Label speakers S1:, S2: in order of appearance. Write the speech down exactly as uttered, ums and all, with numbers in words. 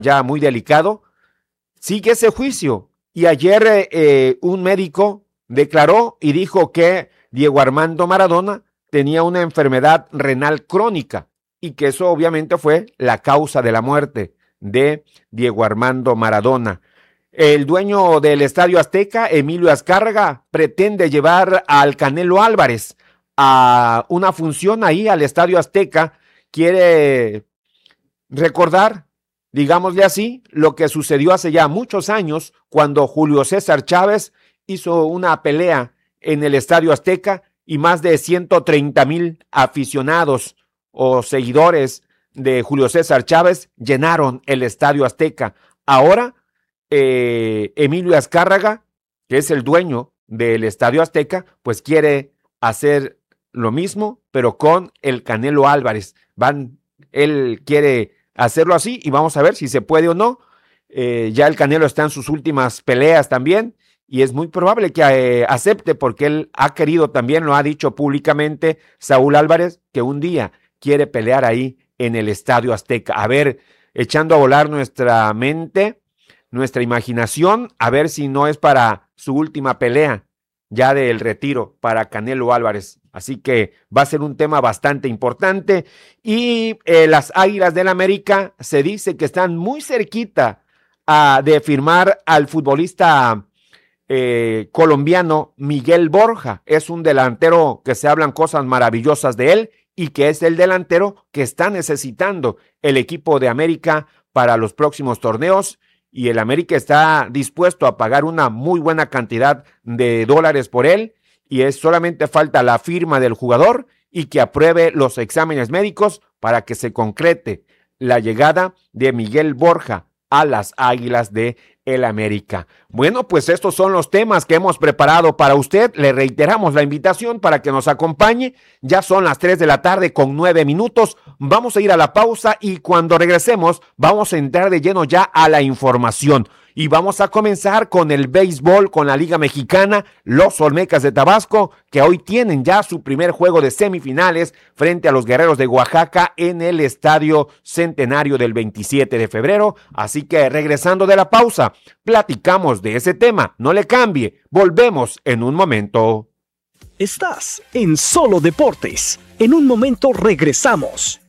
S1: ya muy delicado, sigue ese juicio. Y ayer eh, un médico declaró y dijo que Diego Armando Maradona tenía una enfermedad renal crónica y que eso obviamente fue la causa de la muerte de Diego Armando Maradona. El dueño del Estadio Azteca, Emilio Azcárraga, pretende llevar al Canelo Álvarez a una función ahí al Estadio Azteca. Quiere recordar, digámosle así, lo que sucedió hace ya muchos años cuando Julio César Chávez hizo una pelea en el Estadio Azteca y más de ciento treinta mil aficionados o seguidores de Julio César Chávez llenaron el Estadio Azteca. Ahora, eh, Emilio Azcárraga, que es el dueño del Estadio Azteca, pues quiere hacer lo mismo, pero con el Canelo Álvarez. Van, él quiere hacerlo así y vamos a ver si se puede o no. Eh, ya el Canelo está en sus últimas peleas también y es muy probable que eh, acepte porque él ha querido también, lo ha dicho públicamente Saúl Álvarez, que un día quiere pelear ahí en el Estadio Azteca. A ver, echando a volar nuestra mente, nuestra imaginación, a ver si no es para su última pelea ya del retiro para Canelo Álvarez. Así que va a ser un tema bastante importante. Y eh, las Águilas del América se dice que están muy cerquita uh, de firmar al futbolista eh, colombiano Miguel Borja. Es un delantero que se hablan cosas maravillosas de él y que es el delantero que está necesitando el equipo de América para los próximos torneos. Y el América está dispuesto a pagar una muy buena cantidad de dólares por él y es solamente falta la firma del jugador y que apruebe los exámenes médicos para que se concrete la llegada de Miguel Borja a las Águilas de el América. Bueno, pues estos son los temas que hemos preparado para usted. Le reiteramos la invitación para que nos acompañe. Ya son las tres de la tarde con nueve minutos. Vamos a ir a la pausa y cuando regresemos vamos a entrar de lleno ya a la información. Y vamos a comenzar con el béisbol, con la Liga Mexicana, los Olmecas de Tabasco, que hoy tienen ya su primer juego de semifinales frente a los Guerreros de Oaxaca en el Estadio Centenario del veintisiete de febrero. Así que regresando de la pausa, platicamos de ese tema. No le cambie, volvemos en un momento.
S2: Estás en Solo Deportes. En un momento regresamos.